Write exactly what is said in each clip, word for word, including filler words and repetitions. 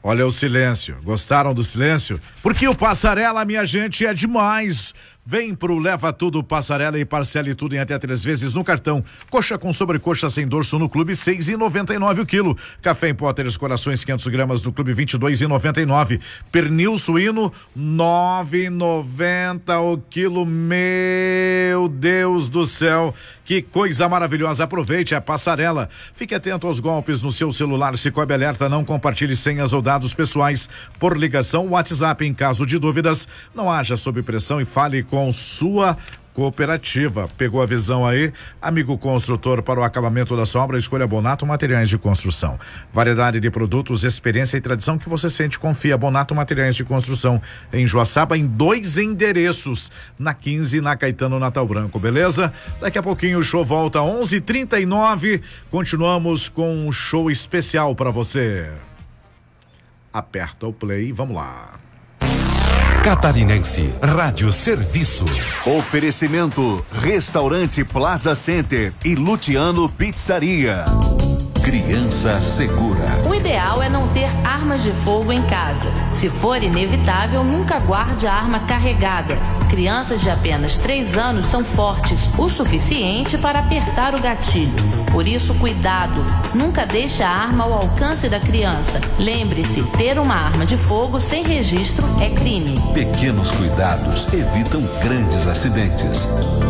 Olha o silêncio. Gostaram do silêncio? Porque o Passarela, minha gente, é demais. Vem pro Leva Tudo Passarela e parcele tudo em até três vezes no cartão. Coxa com sobrecoxa sem dorso no Clube seis e noventa e nove o quilo. Café em pó Três Corações quinhentos gramas no Clube vinte e dois e noventa e nove. Pernil suíno nove e noventa o quilo. Meu Deus do céu, que coisa maravilhosa. Aproveite a Passarela. Fique atento aos golpes no seu celular. Cicobi alerta, não compartilhe senhas ou dados pessoais por ligação WhatsApp. Em caso de dúvidas, não haja sob pressão e fale com sua cooperativa. Pegou a visão aí? Amigo construtor, para o acabamento da sua obra, escolha Bonato Materiais de Construção. Variedade de produtos, experiência e tradição que você sente, confia. Bonato Materiais de Construção, em Joaçaba, em dois endereços, na quinze e na Caetano Natal Branco, beleza? Daqui a pouquinho o show volta onze e trinta e nove. Continuamos com um show especial para você. Aperta o play, vamos lá. Catarinense Rádio Serviço. Oferecimento Restaurante Plaza Center e Luciano Pizzaria. Criança segura. O ideal é não ter armas de fogo em casa. Se for inevitável, nunca guarde a arma carregada. Crianças de apenas três anos são fortes o suficiente para apertar o gatilho. Por isso, cuidado. Nunca deixe a arma ao alcance da criança. Lembre-se, ter uma arma de fogo sem registro é crime. Pequenos cuidados evitam grandes acidentes.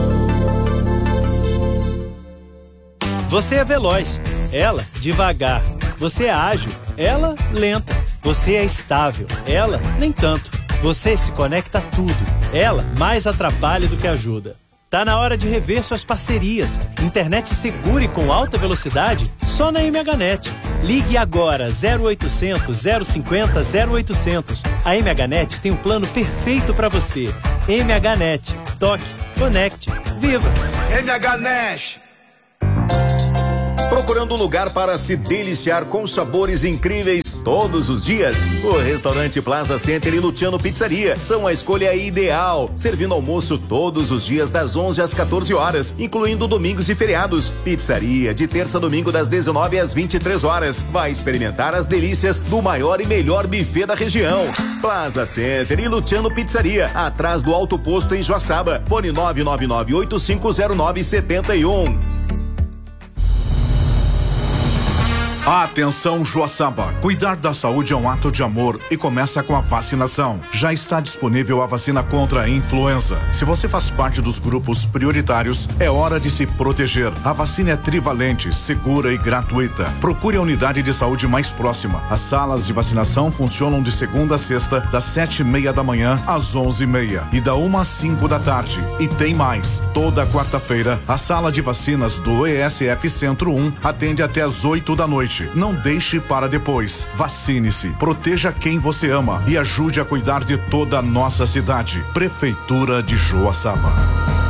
Você é veloz, ela devagar. Você é ágil, ela lenta. Você é estável, ela nem tanto. Você se conecta a tudo, ela mais atrapalha do que ajuda. Tá na hora de rever suas parcerias. Internet segura e com alta velocidade só na M H Net. Ligue agora zero oitocentos, zero cinquenta, zero oitocentos. A M H Net tem um plano perfeito para você. M H Net. Toque, conecte, viva. M H Net. Procurando um lugar para se deliciar com sabores incríveis todos os dias? O Restaurante Plaza Center e Luciano Pizzaria são a escolha ideal, servindo almoço todos os dias das onze às quatorze horas, incluindo domingos e feriados. Pizzaria de terça a domingo das dezenove às vinte e três horas. Vai experimentar as delícias do maior e melhor buffet da região. Plaza Center e Luciano Pizzaria, atrás do Alto Posto em Joaçaba. Fone nove nove nove oito cinco zero nove sete um. Atenção, Joaçaba. Cuidar da saúde é um ato de amor e começa com a vacinação. Já está disponível a vacina contra a influenza. Se você faz parte dos grupos prioritários, é hora de se proteger. A vacina é trivalente, segura e gratuita. Procure a unidade de saúde mais próxima. As salas de vacinação funcionam de segunda a sexta, das sete e meia da manhã às onze e meia e da uma às cinco da tarde. E tem mais. Toda quarta-feira, a sala de vacinas do E S F Centro um atende até às oito da noite. Não deixe para depois. Vacine-se, proteja quem você ama e ajude a cuidar de toda a nossa cidade. Prefeitura de Joaçaba.